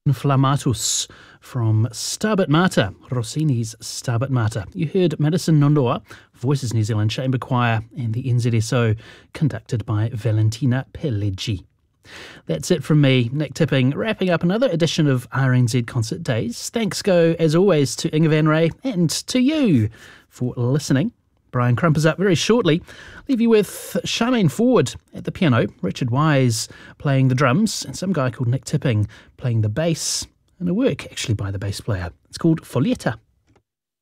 Inflammatus from Stabat Mater, Rossini's Stabat Mater. You heard Madison Nondoa, Voices New Zealand Chamber Choir, and the NZSO, conducted by Valentina Pelleggi. That's it from me, Nick Tipping, wrapping up another edition of RNZ Concert Days. Thanks go, as always, to Inga Van Ray and to you for listening. Brian Crump is up very shortly. Leave you with Charmaine Ford at the piano, Richard Wise playing the drums, and some guy called Nick Tipping playing the bass, and a work actually by the bass player. It's called Follietta.